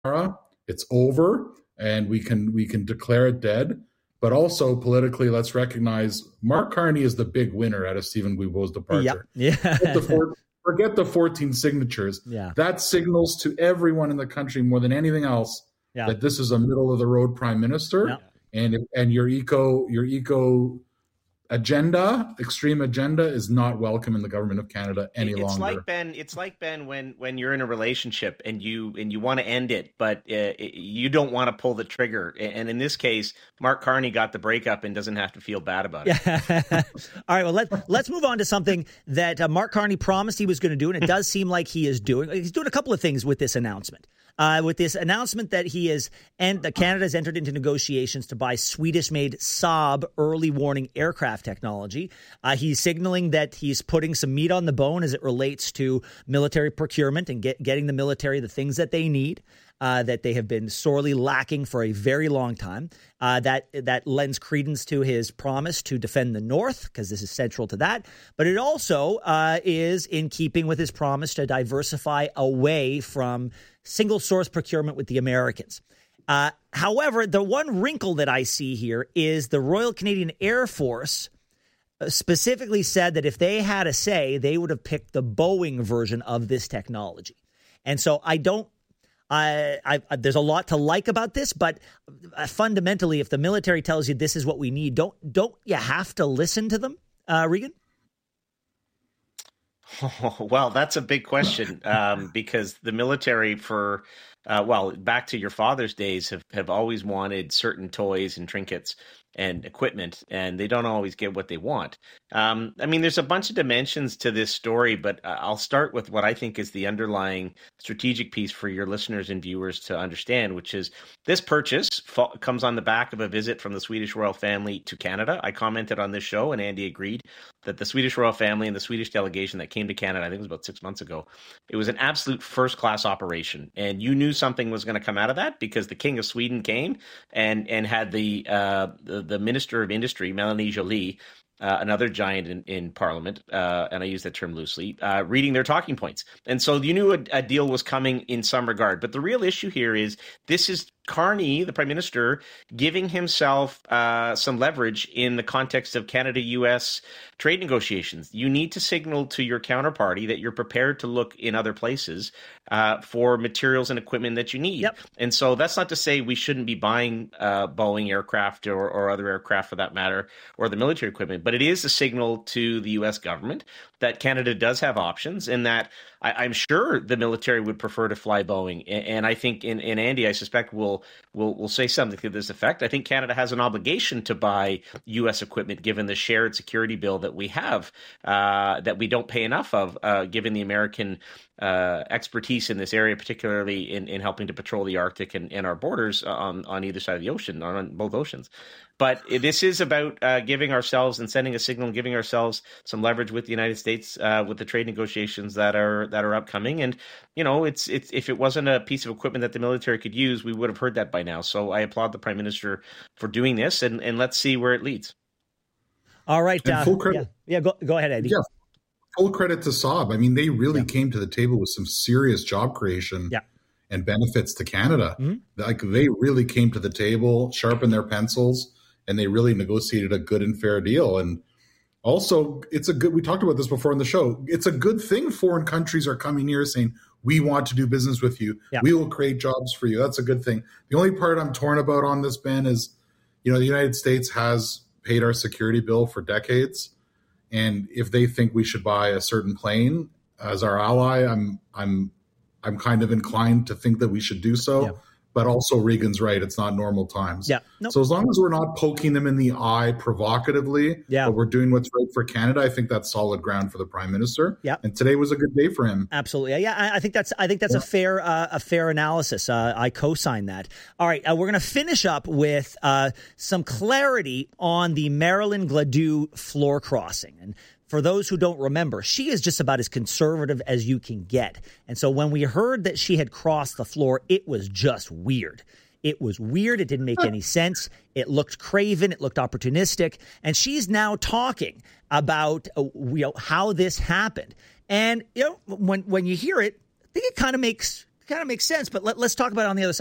It's over, and we can declare it dead. But also politically, let's recognize Mark Carney is the big winner out of Steven Guilbeault's departure. Yeah. Forget the 14 signatures. Yeah. That signals to everyone in the country more than anything else that this is a middle of the road prime minister, and your eco agenda, extreme agenda, is not welcome in the government of Canada any longer. It's like Ben when you're in a relationship and you want to end it, but you don't want to pull the trigger. And in this case, Mark Carney got the breakup and doesn't have to feel bad about it. All right, well, let's move on to something that Mark Carney promised he was going to do, and it does seem like he is doing. He's doing a couple of things with this announcement. With this announcement that Canada has entered into negotiations to buy Swedish-made Saab early warning aircraft technology. He's signaling that he's putting some meat on the bone as it relates to military procurement and getting the military the things that they need, that they have been sorely lacking for a very long time. That lends credence to his promise to defend the North, because this is central to that. But it also is in keeping with his promise to diversify away from single source procurement with the Americans. However, the one wrinkle that I see here is the Royal Canadian Air Force specifically said that if they had a say, they would have picked the Boeing version of this technology. And so there's a lot to like about this, but fundamentally, if the military tells you this is what we need, don't you have to listen to them, Regan? Oh, well, that's a big question, because the military back to your father's days have always wanted certain toys and trinkets and equipment, and they don't always get what they want. There's a bunch of dimensions to this story, but I'll start with what I think is the underlying strategic piece for your listeners and viewers to understand, which is this purchase comes on the back of a visit from the Swedish royal family to Canada. I commented on this show, and Andy agreed that the Swedish royal family and the Swedish delegation that came to Canada, I think it was about 6 months ago, it was an absolute first-class operation. And you knew something was going to come out of that because the King of Sweden came and had the Minister of Industry, Melanie Joly, another giant in Parliament, and I use that term loosely, reading their talking points. And so you knew a deal was coming in some regard. But the real issue here is this is Carney, the Prime Minister, giving himself some leverage in the context of Canada-U.S. trade negotiations. You need to signal to your counterparty that you're prepared to look in other places for materials and equipment that you need. Yep. And so that's not to say we shouldn't be buying Boeing aircraft or other aircraft for that matter, or the military equipment, but it is a signal to the U.S. government that Canada does have options, and that I'm sure the military would prefer to fly Boeing. And I think, in Andy, I suspect we'll say something to this effect. I think Canada has an obligation to buy U.S. equipment given the shared security bill that we have, that we don't pay enough of, given the American expertise in this area, particularly in helping to patrol the Arctic and our borders on either side of the ocean, on both oceans. But this is about giving ourselves and sending a signal and giving ourselves some leverage with the United States with the trade negotiations that are upcoming. And, it's if it wasn't a piece of equipment that the military could use, we would have heard that by now. So I applaud the Prime Minister for doing this, and let's see where it leads. All right. Full credit. Go ahead, Andy. Yeah. Full credit to Saab. They really came to the table with some serious job creation and benefits to Canada. Mm-hmm. Like, they really came to the table, sharpened their pencils, and they really negotiated a good and fair deal. And also, we talked about this before in the show, it's a good thing foreign countries are coming here saying, we want to do business with you. Yeah. We will create jobs for you. That's a good thing. The only part I'm torn about on this, Ben, is, the United States has paid our security bill for decades. And if they think we should buy a certain plane as our ally, I'm kind of inclined to think that we should do so. Yeah. But also, Regan's right; it's not normal times. Yeah. Nope. So as long as we're not poking them in the eye provocatively, but we're doing what's right for Canada, I think that's solid ground for the Prime Minister. Yeah. And today was a good day for him. Absolutely. Yeah. I think that's a fair analysis. I co-sign that. All right. We're going to finish up with some clarity on the Marilyn Gladu floor crossing. And for those who don't remember, she is just about as conservative as you can get. And so when we heard that she had crossed the floor, it was just weird. It was weird. It didn't make any sense. It looked craven. It looked opportunistic. And she's now talking about how this happened. And when you hear it, I think it kind of makes kind of makes sense. But let's talk about it on the other side.